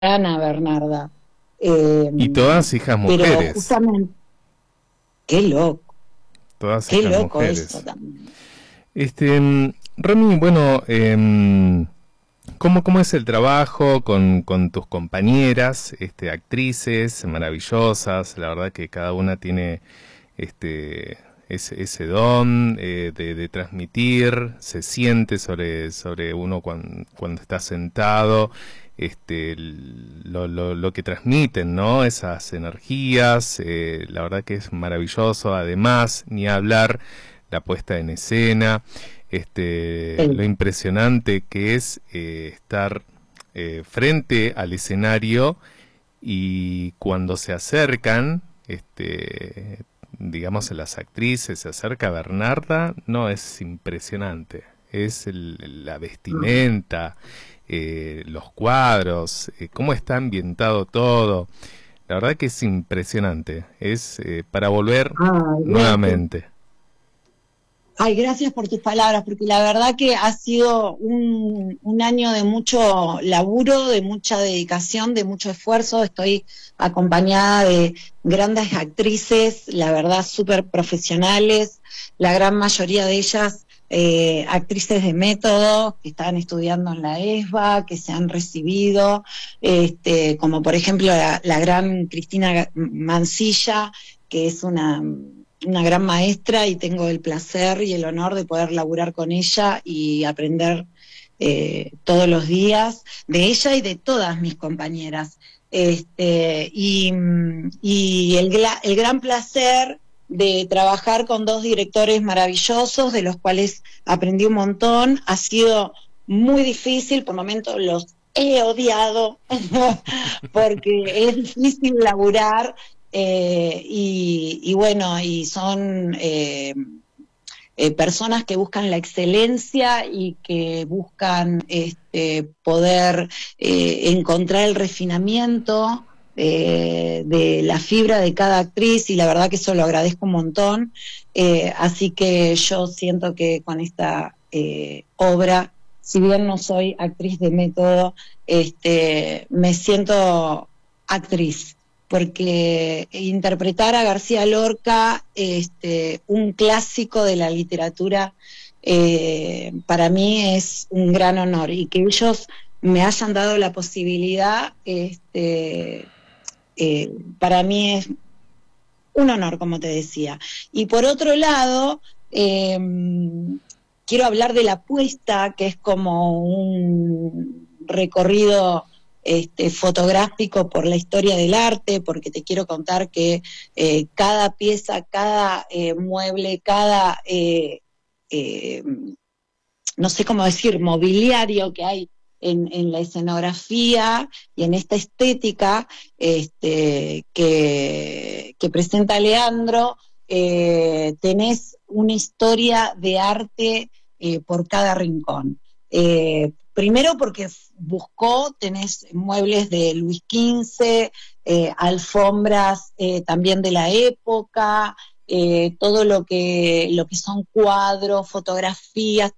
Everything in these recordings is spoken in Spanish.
Ana Bernarda. Y todas hijas Pero mujeres, justamente, qué loco, todas qué hijas loco eso mujeres. también. Remy, bueno, ¿cómo es el trabajo con tus compañeras, actrices maravillosas? La verdad que cada una tiene ese don de transmitir, se siente sobre uno cuando está sentado, lo que transmiten, ¿no? Esas energías, la verdad que es maravilloso. Además, ni hablar la puesta en escena, lo Sí. impresionante que es estar frente al escenario y cuando se acercan, digamos las actrices, se acerca Bernarda, no, es impresionante. Es la Mm. vestimenta, los cuadros, cómo está ambientado todo. La verdad que es impresionante. Es para volver Ay, gracias. nuevamente. Ay, gracias por tus palabras, porque la verdad que ha sido un año de mucho laburo, de mucha dedicación, de mucho esfuerzo. Estoy acompañada de grandes actrices, la verdad, súper profesionales, la gran mayoría de ellas actrices de método, que están estudiando en la ESBA, que se han recibido, como por ejemplo la gran Cristina Mancilla, que es una gran maestra y tengo el placer y el honor de poder laburar con ella y aprender todos los días de ella y de todas mis compañeras. Y el gran placer de trabajar con dos directores maravillosos, de los cuales aprendí un montón. Ha sido muy difícil, por momentos los he odiado, porque es difícil laburar y bueno, y son personas que buscan la excelencia y que buscan poder encontrar el refinamiento de la fibra de cada actriz, y la verdad que eso lo agradezco un montón. Así que yo siento que con esta obra, si bien no soy actriz de método, me siento actriz, porque interpretar a García Lorca, un clásico de la literatura, para mí es un gran honor, y que ellos me hayan dado la posibilidad, para mí es un honor, como te decía. Y por otro lado, quiero hablar de la apuesta, que es como un recorrido fotográfico por la historia del arte, porque te quiero contar que cada pieza, cada mueble, cada, eh, no sé cómo decir, mobiliario que hay en la escenografía y en esta estética que presenta Leandro, tenés una historia de arte por cada rincón. Primero porque buscó, tenés muebles de Luis XV, alfombras también de la época, todo lo que son cuadros, fotografías,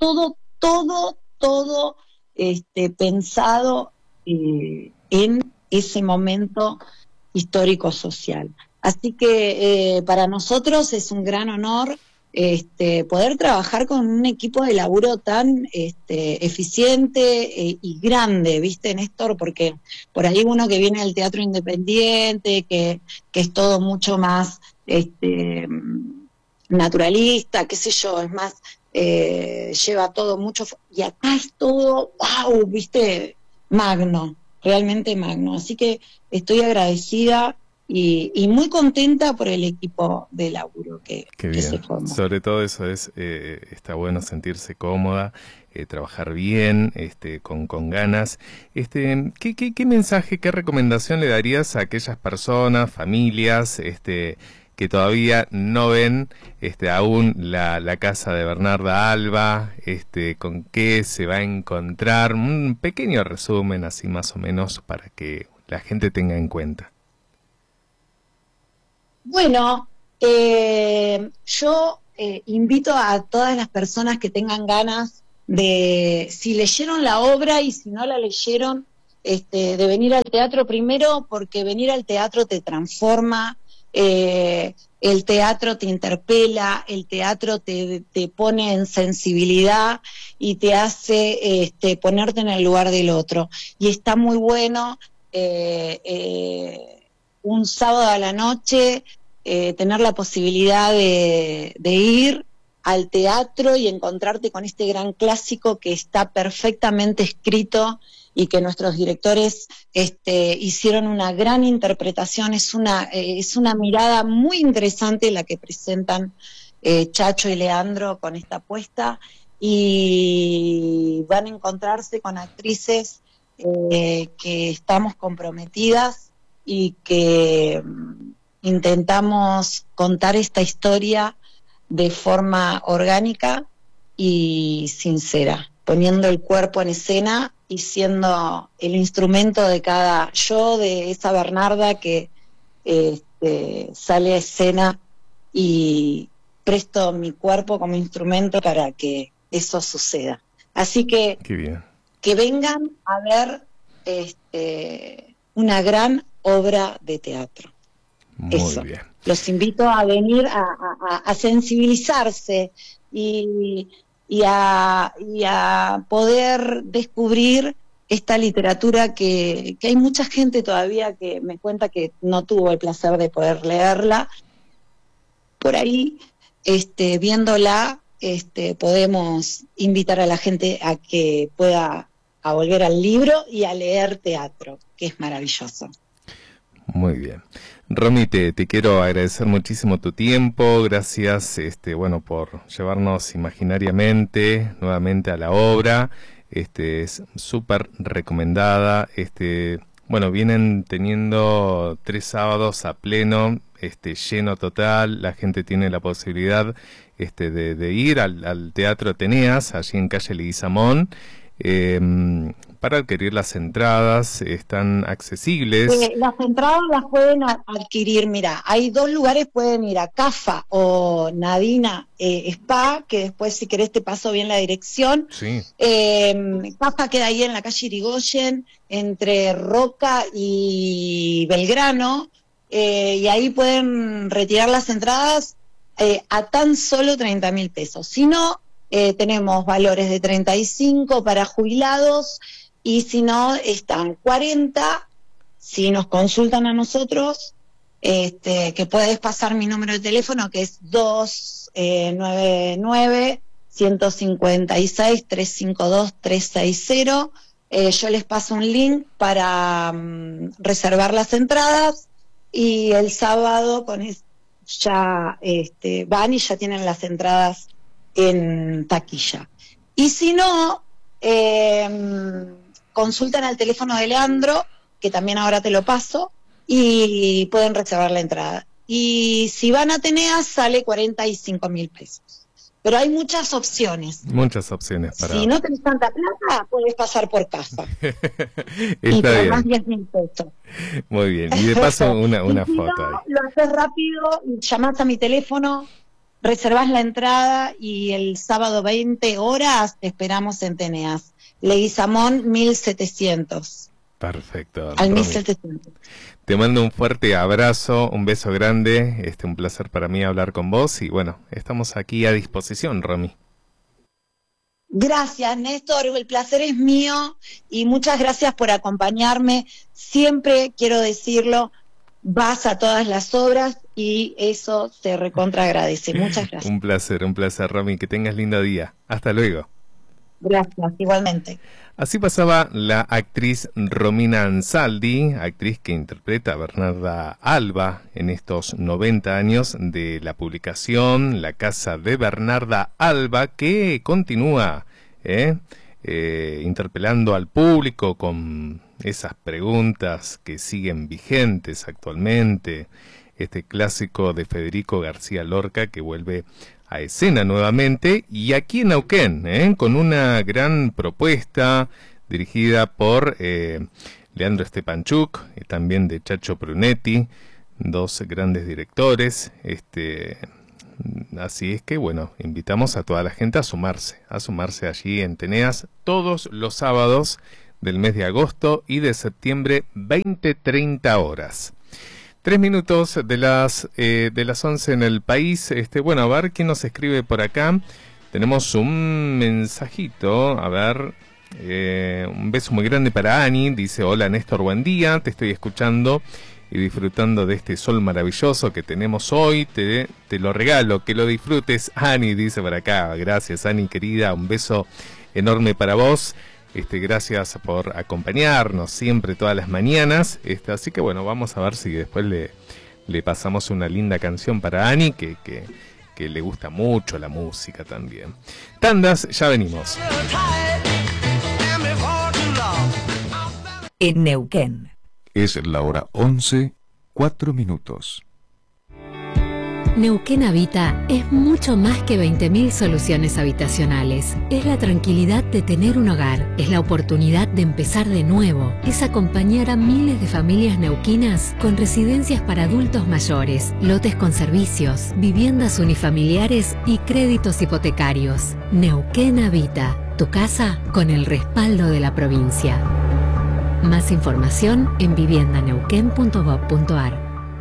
todo pensado en ese momento histórico-social. Así que para nosotros es un gran honor poder trabajar con un equipo de laburo tan eficiente y grande, ¿viste, Néstor? Porque por ahí uno que viene del teatro independiente, que es todo mucho más naturalista, qué sé yo, es más, lleva todo mucho, y acá es todo, wow, viste, magno, realmente magno. Así que estoy agradecida y muy contenta por el equipo de laburo Qué que se bien. formó. Sobre todo eso está bueno sentirse cómoda, trabajar bien, con ganas. ¿Qué mensaje, qué recomendación le darías a aquellas personas, familias, que todavía no ven, aún la casa de Bernarda Alba, con qué se va a encontrar? Un pequeño resumen, así más o menos, para que la gente tenga en cuenta. Bueno, yo invito a todas las personas que tengan ganas de, si leyeron la obra y si no la leyeron, de venir al teatro, primero porque venir al teatro te transforma, el teatro te interpela, el teatro te pone en sensibilidad y te hace ponerte en el lugar del otro. Y está muy bueno un sábado a la noche tener la posibilidad de ir al teatro y encontrarte con este gran clásico que está perfectamente escrito y que nuestros directores hicieron una gran interpretación. Es una mirada muy interesante la que presentan Chacho y Leandro con esta apuesta, y van a encontrarse con actrices que estamos comprometidas y que intentamos contar esta historia de forma orgánica y sincera, poniendo el cuerpo en escena y siendo el instrumento de de esa Bernarda que sale a escena, y presto mi cuerpo como instrumento para que eso suceda. Así que Qué bien. Que vengan a ver una gran obra de teatro. Muy bien. Los invito a venir a sensibilizarse y a poder descubrir esta literatura que hay mucha gente todavía que me cuenta que no tuvo el placer de poder leerla. Por ahí, viéndola, podemos invitar a la gente a que pueda a volver al libro y a leer teatro, que es maravilloso. Muy bien. Romy, te quiero agradecer muchísimo tu tiempo, gracias por llevarnos imaginariamente nuevamente a la obra, es súper recomendada, vienen teniendo 3 sábados a pleno, lleno total, la gente tiene la posibilidad de ir al Teatro Ateneas, allí en calle Leguizamón. Para adquirir las entradas, están accesibles. Las entradas las pueden adquirir, mira, hay 2 lugares, pueden ir a CAFA o Nadina Spa, que después si querés te paso bien la dirección. Sí. CAFA queda ahí en la calle Irigoyen, entre Roca y Belgrano, y ahí pueden retirar las entradas a tan solo 30.000 pesos. Si no, tenemos valores de 35 para jubilados, y si no, están 40. Si nos consultan a nosotros, que puedes pasar mi número de teléfono, que es 299-156-352-360. Yo les paso un link para reservar las entradas, y el sábado ya van y ya tienen las entradas en taquilla. Y si no, consultan al teléfono de Leandro, que también ahora te lo paso, y pueden reservar la entrada. Y si van a Ateneas, sale 45.000 pesos. Pero hay muchas opciones. Muchas opciones para... Si no tenés tanta plata, puedes pasar por casa. Y te bien. das 10.000 pesos. Muy bien. Y de paso una si foto no, ahí. Lo haces rápido, llamás a mi teléfono, reservás la entrada, y el sábado 20 horas te esperamos en Ateneas. Leguizamón 1700. Perfecto. Al 1700. Te mando un fuerte abrazo, un beso grande, un placer para mí hablar con vos, y bueno, estamos aquí a disposición, Romy. Gracias, Néstor, el placer es mío, y muchas gracias por acompañarme. Siempre quiero decirlo, vas a todas las obras y eso se recontra agradece. Muchas gracias. Un placer, Romy, que tengas lindo día. Hasta luego. Gracias, igualmente. Así pasaba la actriz Romina Ansaldi, actriz que interpreta a Bernarda Alba en estos 90 años de la publicación La Casa de Bernarda Alba, que continúa interpelando al público con esas preguntas que siguen vigentes actualmente. Este clásico de Federico García Lorca que vuelve a escena nuevamente, y aquí en Neuquén, con una gran propuesta dirigida por Leandro Stepanchuk, y también de Chacho Brunetti, 2 grandes directores. Así es que bueno, invitamos a toda la gente a sumarse allí en Ateneas todos los sábados del mes de agosto y de septiembre, 20-30 horas. 3 minutos de las 11 en el país. Bueno, a ver quién nos escribe por acá. Tenemos un mensajito, a ver, un beso muy grande para Ani. Dice: hola Néstor, buen día, te estoy escuchando y disfrutando de este sol maravilloso que tenemos hoy. Te lo regalo, que lo disfrutes, Ani, dice por acá. Gracias, Ani, querida, un beso enorme para vos. Gracias por acompañarnos siempre todas las mañanas. Así que bueno, vamos a ver si después le pasamos una linda canción para Ani, que le gusta mucho la música también. Tandas, ya venimos. En Neuquén. Es la hora 11, 4 minutos. Neuquén Habita es mucho más que 20.000 soluciones habitacionales. Es la tranquilidad de tener un hogar, es la oportunidad de empezar de nuevo, es acompañar a miles de familias neuquinas con residencias para adultos mayores, lotes con servicios, viviendas unifamiliares y créditos hipotecarios. Neuquén Habita, tu casa con el respaldo de la provincia. Más información en viviendaneuquén.gov.ar.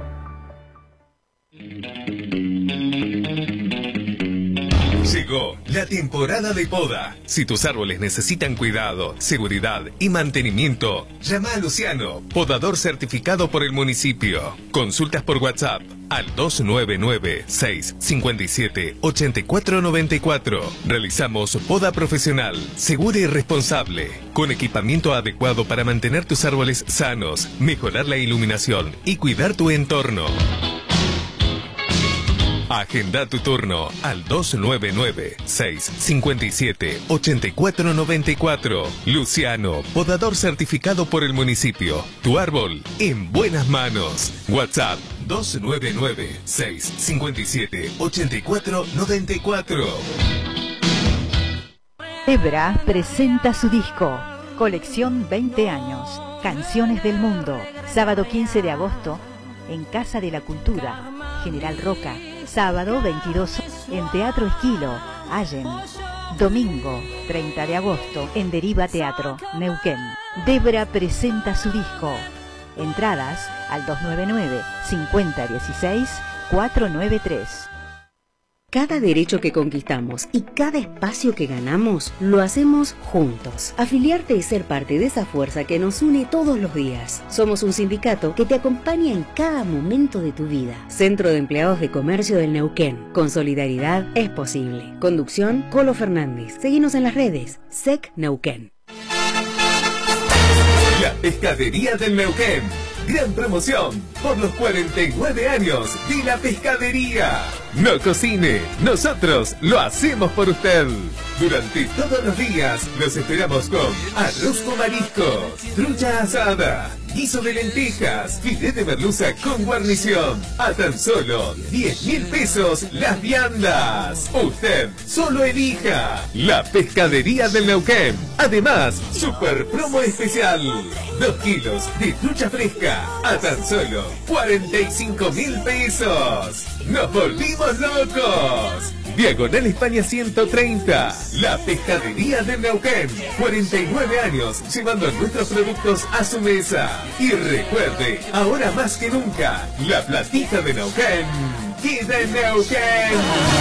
Llegó la temporada de poda. Si tus árboles necesitan cuidado, seguridad y mantenimiento, llama a Luciano, podador certificado por el municipio. Consultas por WhatsApp al 299-657-8494. Realizamos poda profesional, segura y responsable, con equipamiento adecuado para mantener tus árboles sanos, mejorar la iluminación y cuidar tu entorno. Agenda tu turno al 299-657-8494. Luciano, podador certificado por el municipio. Tu árbol en buenas manos. WhatsApp 299-657-8494. Debra presenta su disco, Colección 20 años, Canciones del Mundo. Sábado 15 de agosto, en Casa de la Cultura, General Roca. Sábado 22 en Teatro Esquilo, Allen. Domingo 30 de agosto en Deriva Teatro, Neuquén. Debra presenta su disco. Entradas al 299-5016-493. Cada derecho que conquistamos y cada espacio que ganamos, lo hacemos juntos. Afiliarte y ser parte de esa fuerza que nos une todos los días. Somos un sindicato que te acompaña en cada momento de tu vida. Centro de Empleados de Comercio del Neuquén. Con solidaridad es posible. Conducción, Colo Fernández. Seguinos en las redes. SEC Neuquén. La Pescadería del Neuquén. Gran promoción por los 49 años de la pescadería. No cocine, nosotros lo hacemos por usted. Durante todos los días los esperamos con arroz con mariscos, trucha asada, guiso de lentejas, filete de merluza con guarnición. A tan solo 10.000 pesos las viandas. Usted solo elija la Pescadería del Neuquén. Además, super promo especial. 2 kilos de trucha fresca a tan solo 45.000 pesos. ¡Nos volvimos locos! Diagonal España 130. La Pescadería del Neuquén. 49 años llevando nuestros productos a su mesa. Y recuerde, ahora más que nunca, la platita de Neuquén queda en Neuquén.